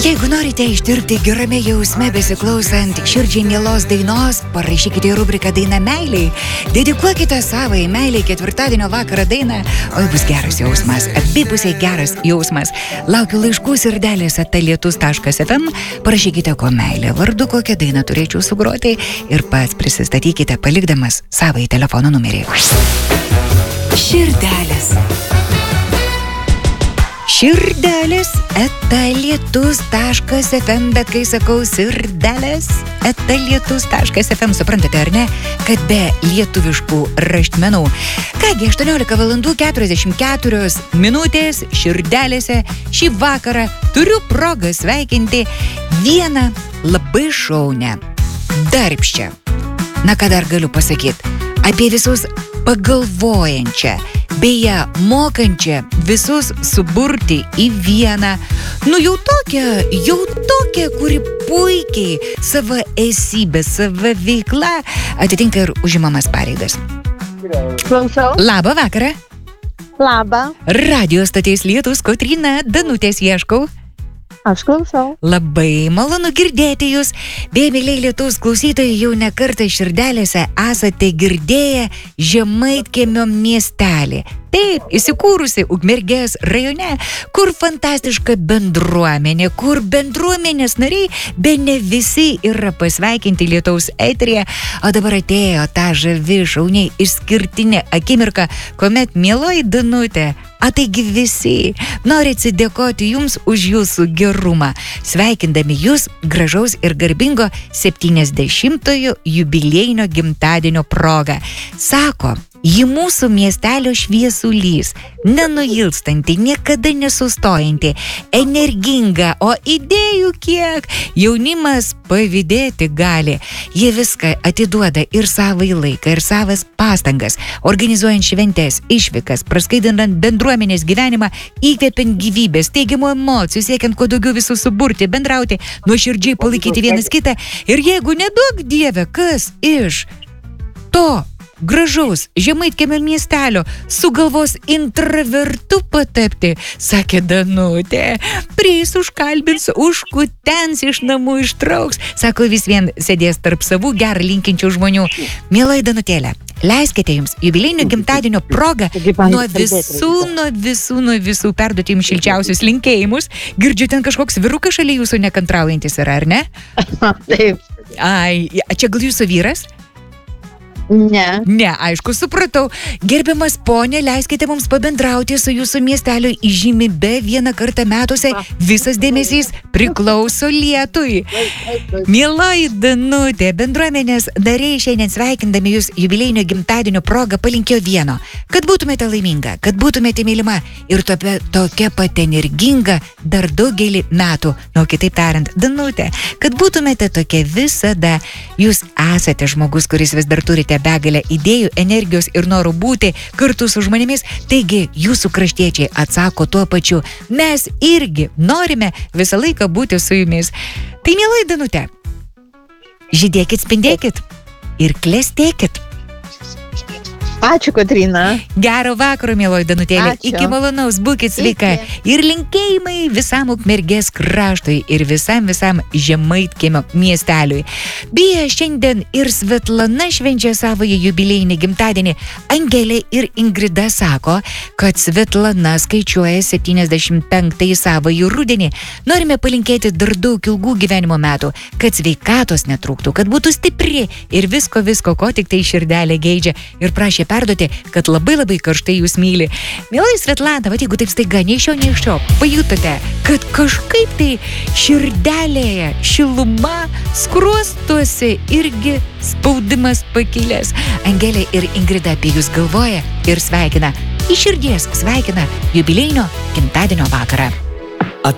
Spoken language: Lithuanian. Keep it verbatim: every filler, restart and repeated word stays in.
Jeigu norite ištirpti gerame jausme besiklausant širdžiai mielos dainos, parašykite į rubriką Daina meiliai. Dedikuokite savai meiliai ketvirtadienio vakarą dainą, oi bus geras jausmas, abipusiai geras jausmas. Laukiu laiškų sirdelės eta lietus taškas ef em, parašykite ko meilė vardu, kokią dainą turėčiau sugroti ir pats prisistatykite palikdamas savai telefono numerį. Širdelės. Širdelės eta lietus taškas ef em, bet kai sakau sirdelės eta lietus taškas ef em, suprantate ar ne, kad be lietuviškų raštmenų. Kągi, aštuoniolika valandų keturiasdešimt keturios minutės širdelėse šį vakarą turiu progą sveikinti vieną labai šaunę, darbščią. Na, ką dar galiu pasakyti? Apie visus pagalvojančią, beje, mokančią visus suburti į vieną. Nu, jau tokia, jau tokia, kuri puikiai savo esybę, savo veiklą atitinka ir užimamas pareigas. Klausau. Labą vakarą. Labą. Radio stoties Lietus, Kotryna, Danutės ieškau. Aš klausau. Labai malonu girdėti jūs. Beje, mėlyje Lietuvos klausytojai, jau ne kartą širdelėse esate girdėję Žemaitkiemio miestelį. Taip, įsikūrusi Ukmergės rajone, kur fantastiška bendruomenė, kur bendruomenės nariai bene visi yra pasveikinti Lietuvos eteryje, o dabar atėjo ta žavi, šauniai išskirtinė akimirka, kuomet mieloji Danutė, a taigi visi nori atsidėkoti jums už jūsų gerumą, sveikindami jūs gražaus ir garbingo septyniasdešimtojo jubiliejinio gimtadienio proga. Sako, ji mūsų miestelio šviesulys, nenuilstanti, niekada nesustojanti, energinga, o idėjų kiek, jaunimas pavydėti gali. Jie viską atiduoda ir savai laiką, ir savas pastangas, organizuojant šventes, išvykas, praskaidinant bendruomenės gyvenimą, įkvepiant gyvybės, teigiamų emocijų, siekiant kuo daugiau visų suburti, bendrauti, nuoširdžiai palaikyti vienas kitą. Ir jeigu neduok Dieve, kas iš to gražaus Žemaitkiemio miestelio sugalvos intravertu patapti, sakė Danutė, prieis užkalbins, užkutens, iš namų ištrauks, sako, vis vien sėdės tarp savų gerą linkinčių žmonių. Mieloji Danutėlė, leiskite jums jubiliejinio gimtadienio progą nuo visų, nuo visų, nuo visų perduoti jums šilčiausius linkėjimus. Girdžiu, ten kažkoks vyrukas šalia jūsų nekantraujantis yra, ar ne? Taip. Ai, čia gal jūsų vyras? Ne. Ne, aišku, supratau. Gerbiamas ponė, leiskite mums pabendrauti su jūsų miestelio įžymybe vieną kartą metuose. Visas dėmesys priklauso Lietui. Mieloji Danutė, bendruomenės nariai šiandien sveikindami jūs jubiliejinio gimtadienio progą palinkėjo vieno, kad būtumėte laiminga, kad būtumėte mylima ir tokia, tokia pat energinga dar daugelį metų. Nu, kitaip tariant, Danutė, kad būtumėte tokia visada. Jūs esate žmogus, kuris vis dar turite begalę idėjų, energijos ir norų būti kartu su žmonėmis, taigi jūsų kraštiečiai atsako tuo pačiu. Mes irgi norime visą laiką būti su jumis. Tai mielai Danutė, žydėkit, spindėkit ir klestėkit. Ačiū, Kotryna. Gero vakaro, mieloji Danutėlė. Ačiū. Iki malonaus, būkit sveika. Ir linkėjimai visam Ukmergės kraštui ir visam visam Žemaitkiemio miesteliui. Beje, šiandien ir Svetlana švenčia savoje jubiliejinį gimtadienį. Angelė ir Ingrida sako, kad Svetlana skaičiuoja septyniasdešimt penktąjį savąjį rudenį. Norime palinkėti dar daug ilgų gyvenimo metų, kad sveikatos netrūktų, kad būtų stipri ir visko, visko, ko tik tai širdelė geidžia. Ir prašė perduoti, kad labai labai karštai jūs myli. Mielai Svetlana, va jeigu taip staiga nei iš šio, nei iš šio pajutote, kad kažkaip tai širdelėje šiluma, skruostuose irgi spaudimas pakilęs. Angelė ir Ingrida apie jūs galvoja ir sveikina. Iš širdies sveikina jubiliejinio gimtadienio vakarą.